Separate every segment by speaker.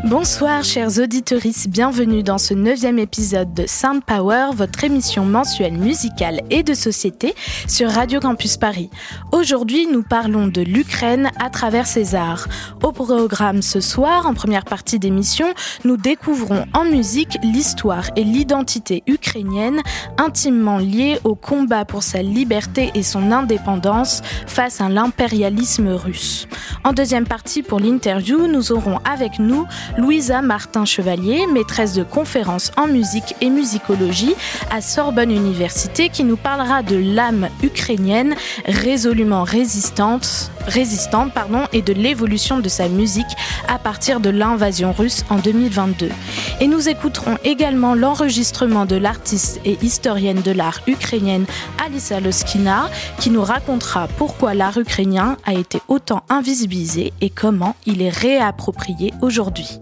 Speaker 1: Bonsoir chers auditeuristes, bienvenue dans ce 9e épisode de Sound Power, votre émission mensuelle musicale et de société sur Radio Campus Paris. Aujourd'hui, nous parlons de l'Ukraine à travers ses arts. Au programme ce soir, en première partie d'émission, nous découvrons en musique l'histoire et l'identité ukrainienne intimement liées au combat pour sa liberté et son indépendance face à l'impérialisme russe. En deuxième partie pour l'interview, nous aurons avec nous Louisa Martin-Chevalier, maîtresse de conférences en musique et musicologie à Sorbonne Université, qui nous parlera de l'âme ukrainienne résolument résistante et de l'évolution de sa musique à partir de l'invasion russe en 2022. Et nous écouterons également l'enregistrement de l'artiste et historienne de l'art ukrainienne Alisa Loskina, qui nous racontera pourquoi l'art ukrainien a été autant invisibilisé et comment il est réapproprié aujourd'hui.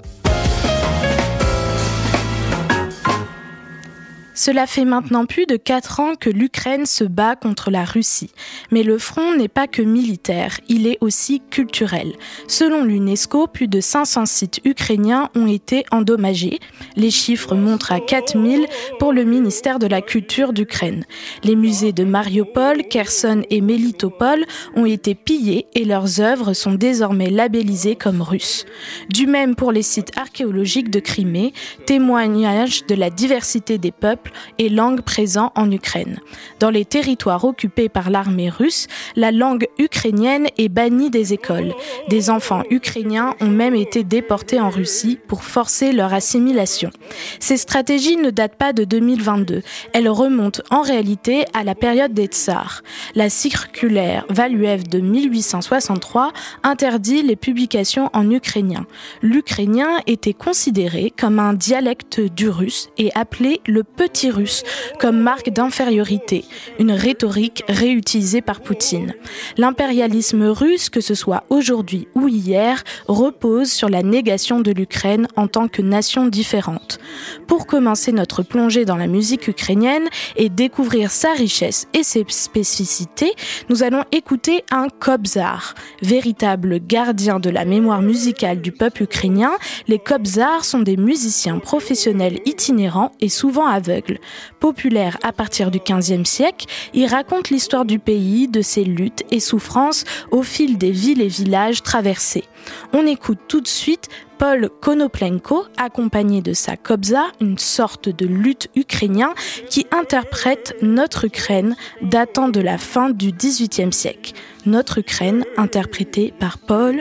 Speaker 1: Cela fait maintenant plus de 4 ans que l'Ukraine se bat contre la Russie. Mais le front n'est pas que militaire, il est aussi culturel. Selon l'UNESCO, plus de 500 sites ukrainiens ont été endommagés. Les chiffres montrent à 4000 pour le ministère de la Culture d'Ukraine. Les musées de Mariupol, Kherson et Melitopol ont été pillés et leurs œuvres sont désormais labellisées comme russes. Du même pour les sites archéologiques de Crimée, témoignage de la diversité des peuples et langues présents en Ukraine. Dans les territoires occupés par l'armée russe, la langue ukrainienne est bannie des écoles. Des enfants ukrainiens ont même été déportés en Russie pour forcer leur assimilation. Ces stratégies ne datent pas de 2022. Elles remontent en réalité à la période des tsars. La circulaire Valuev de 1863 interdit les publications en ukrainien. L'ukrainien était considéré comme un dialecte du russe et appelé le petit russe comme marque d'infériorité, une rhétorique réutilisée par Poutine. L'impérialisme russe, que ce soit aujourd'hui ou hier, repose sur la négation de l'Ukraine en tant que nation différente. Pour commencer notre plongée dans la musique ukrainienne et découvrir sa richesse et ses spécificités, nous allons écouter un kobzar. Véritable gardien de la mémoire musicale du peuple ukrainien, les kobzars sont des musiciens professionnels itinérants et souvent aveugles. Populaires à partir du XVe siècle, ils racontent l'histoire du pays, de ses luttes et souffrances au fil des villes et villages traversés. On écoute tout de suite Paul Konoplenko, accompagné de sa kobza, une sorte de luth ukrainien qui interprète Notre Ukraine, datant de la fin du XVIIIe siècle. Notre Ukraine, interprétée par Paul